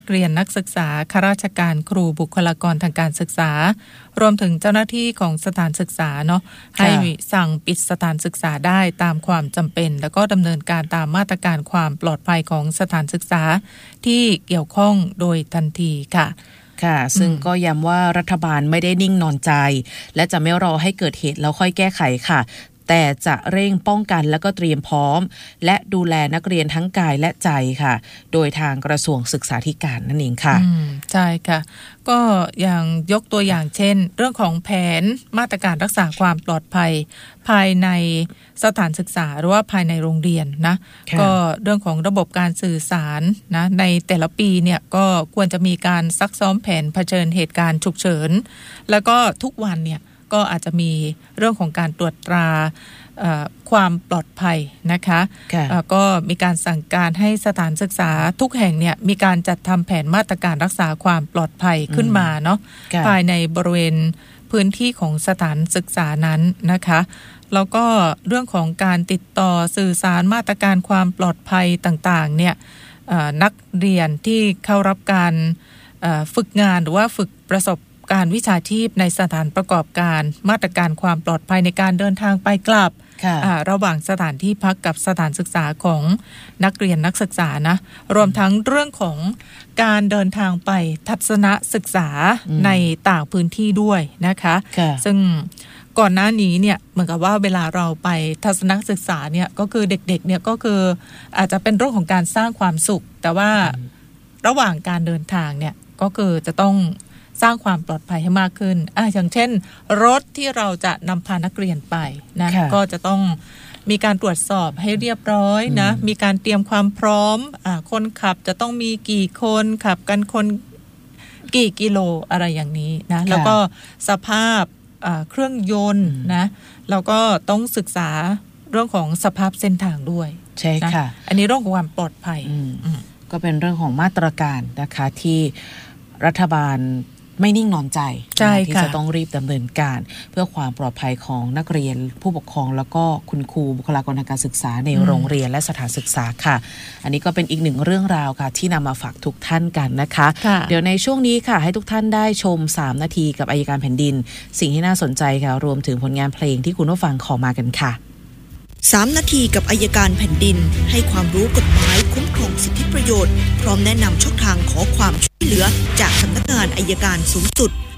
เรียนนักศึกษาข้าราชการครูบุคลากรทางการศึกษารวมถึงเจ้าหน้าที่ของสถานศึกษาเนาะให้สั่งปิดสถานศึกษาได้ตามความจำเป็นแล้วก็ดำเนินการตามมาตรการความปลอดภัยของสถานศึกษาที่เกี่ยวข้องโดยทันทีค่ะค่ะซึ่งก็ย้ำว่ารัฐบาลไม่ได้นิ่งนอนใจและจะไม่รอให้เกิดเหตุแล้วค่อยแก้ไขค่ะแต่จะเร่งป้องกันและก็เตรียมพร้อมและดูแลนักเรียนทั้งกายและใจค่ะโดยทางกระทรวงศึกษาธิการนั่นเองค่ะใช่ค่ะก็อย่างยกตัวอย่างเช่นเรื่องของแผนมาตรการรักษาความปลอดภัยภายในสถานศึกษาหรือว่าภายในโรงเรียนนะก็เรื่องของระบบการสื่อสารนะในแต่ละปีเนี่ยก็ควรจะมีการซักซ้อมแผนเผชิญเหตุการณ์ฉุกเฉินแล้วก็ทุกวันเนี่ยก็อาจจะมีเรื่องของการตรวจตราความปลอดภัยนะคะก็มีการสั่งการให้สถานศึกษาทุกแห่งเนี่ยมีการจัดทำแผนมาตรการรักษาความปลอดภัยขึ้นมาเนาะภายในบริเวณพื้นที่ของสถานศึกษานั้นนะคะแล้วก็เรื่องของการติดต่อสื่อสารมาตรการความปลอดภัยต่างๆเนี่ยนักเรียนที่เข้ารับการฝึกงานหรือว่าฝึกประสบการวิชาชีพในสถานประกอบการมาตรการความปลอดภัยในการเดินทางไปกลับระหว่างสถานที่พักกับสถานศึกษาของนักเรียนนักศึกษานะรวมทั้งเรื่องของการเดินทางไปทัศนศึกษาในต่างพื้นที่ด้วยนะคะซึ่งก่อนหน้านี้เนี่ยเหมือนกับว่าเวลาเราไปทัศนศึกษาเนี่ยก็คือเด็กๆเนี่ยก็คืออาจจะเป็นเรื่องของการสร้างความสุขแต่ว่าระหว่างการเดินทางเนี่ยก็คือจะต้องสร้างความปลอดภัยให้มากขึ้นอย่างเช่นรถที่เราจะนำพานักเรียนไปนะก็จะต้องมีการตรวจสอบให้เรียบร้อยนะมีการเตรียมความพร้อมคนขับจะต้องมีกี่คนขับกันคนกี่กิโลอะไรอย่างนี้นะแล้วก็สภาพเครื่องยนต์นะแล้วก็ต้องศึกษาเรื่องของสภาพเส้นทางด้วยใช่ค่ะอันนี้เรื่องของความปลอดภัยก็เป็นเรื่องของมาตรการนะคะที่รัฐบาลไม่นิ่งนอนใจที่จะต้องรีบดำเนินการเพื่อความปลอดภัยของนักเรียนผู้ปกครองแล้วก็คุณครูบุคลากรทางการศึกษาในโรงเรียนและสถานศึกษาค่ะอันนี้ก็เป็นอีกหนึ่งเรื่องราวค่ะที่นำมาฝากทุกท่านกันนะคะเดี๋ยวในช่วงนี้ค่ะให้ทุกท่านได้ชม3นาทีกับอัยการแผ่นดินสิ่งที่น่าสนใจค่ะรวมถึงผลงานเพลงที่คุณผู้ฟังขอมากันค่ะ 3นาทีกับอัยการแผ่นดินให้ความรู้กฎหมายคุ้มครองสิทธิประโยชน์พร้อมแนะนำช่องทางขอความช่วยเหลือจากสำนักงานอัยการสูงสุด